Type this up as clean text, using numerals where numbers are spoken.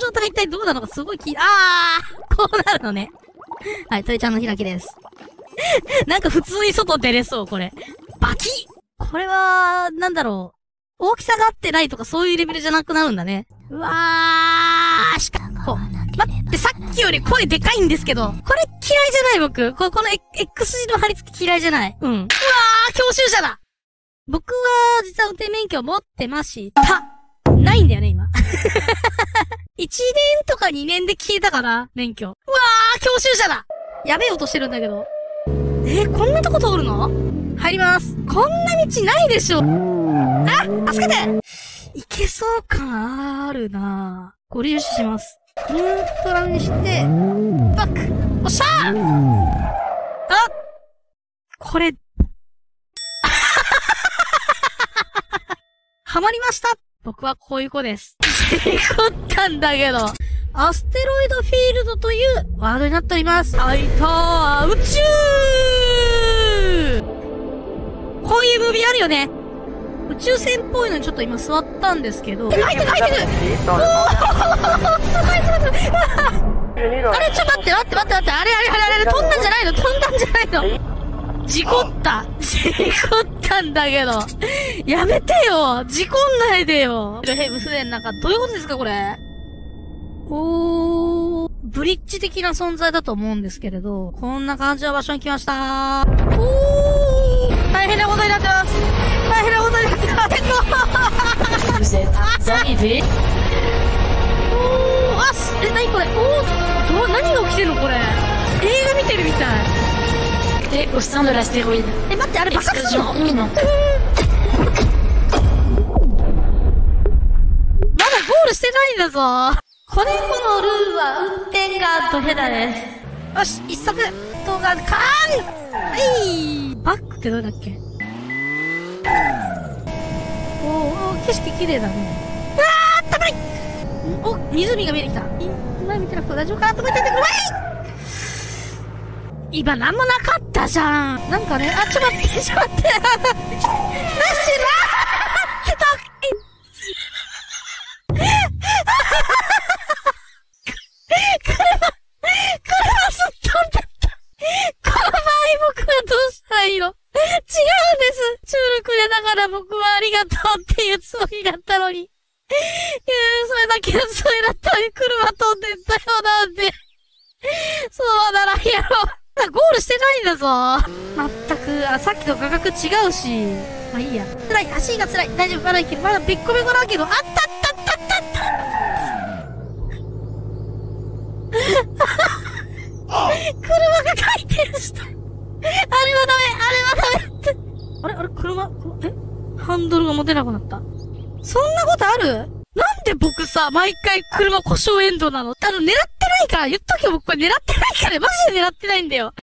状態一体どうなのかすごいこうなるのね。はい、鳥ちゃんの開きです。なんか普通に外出れそう、これ。バキッこれは、なんだろう。大きさが合ってないとかそういうレベルじゃなくなるんだね。うわー、待って、さっきより声でかいんですけど。これ嫌いじゃない僕。この X 字の貼り付け嫌いじゃない。うん。うわー、教習車だ僕は、実は運転免許持ってました。ないんだよね、今。1年とか2年で消えたから、免許。うわー、教習車だやべえ音してるんだけど。こんなとこ通るの？入ります。こんな道ないでしょ。助けていけそう感あるなぁ。ご利用します。ニュートラルにして、バックおっしゃーこれ、ハマりました僕はこういう子です。事故ったんだけど。アステロイドフィールドというワードになっております。はいたー、宇宙こういうムービーあるよね。宇宙船っぽいのにちょっと今座ったんですけど。入ってるおーすごいすごいあれちょっと待ってあれ飛んだんじゃないの事故ったんだけど。やめてよ事故んないでよヘブ船なんかどういうことですかこれ。ブリッジ的な存在だと思うんですけれど、こんな感じの場所に来ました大変なことになってます何これ何が起きてるのこれ映画見てるみたい au sein de l'astéroïde. 待ってあれ爆発するの imminente. まだゴールしてないんだぞこのルールは運転がドヘダです。よし一足動画バックってどうだっけ景色綺麗だね。たまり湖が見えてきた。前見てなくて大丈夫かなと思っててくるわい今なんもなかったじゃん。なんかね、ちょっと待って。なしな車すっ飛んだった。この場合僕はどうしたらいいの？違うんです。チュールくれながら僕はありがとうっていうつもりだったのに。それだったのに車飛んでったよなんで。そうならんやろ。ゴールしてないんだぞ。まったく、さっきと画角違うし。まあいいや。辛い、足が辛い。大丈夫、まだいける。まだべっこべこだけど、車が回転した。あれはダメって。あれ、車、ハンドルが持てなくなった。そんなことある？なんで僕さ、毎回車故障エンドなの？狙ってないから、言っとけよ、僕これ狙ってないから、マジで狙ってないんだよ。